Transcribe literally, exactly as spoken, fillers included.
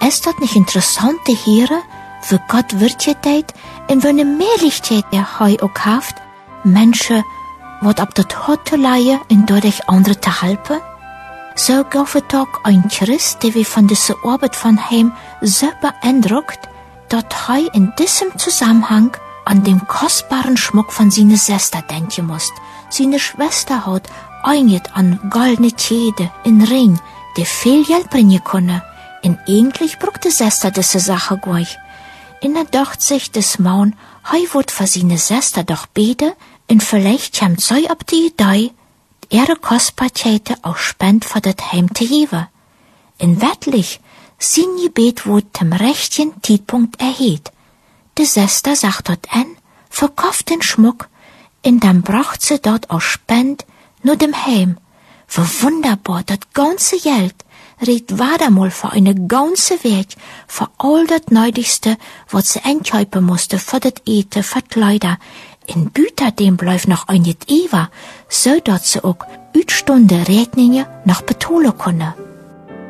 Ist das nicht interessant te hören, wie Gott wird deed en welke Möglichkeit er heu auch haft, Menschen, wat op dat hart te leien en dadurch andere te helpen? So gaf het ook ein Christ, der wie von dieser Arbeit von hem so beeindruckt, dat hij in diesem Zusammenhang an den kostbaren Schmuck von seiner Schwester denken musst. Seine Schwester hat einget an goldene Kette in Ring, der viel Geld bringen konnte. Und eigentlich brauchte Schwester diese Sache gleich. Und er dachte sich des Mann, hei wird für seine Schwester doch beten, und vielleicht kommt sie auf die Idee, ihre Kostbarkeiten auch spend für das Heim zu geben. Und wirklich, sein Gebet wurde zum rechten Zeitpunkt erhört. Die Schwester sagt dort an, verkauft den Schmuck, und dann bracht sie dort auch Spend nur dem Heim. Wie wunderbar, das ganze Geld redt war mal für eine ganze Welt, für all das Nötigste, was sie einkaufen musste, für das Eten, für die Kleider. In Büter dem bleibt noch ein Jet Eva, so dass sie auch Utstunde Rechnungen noch betonen können.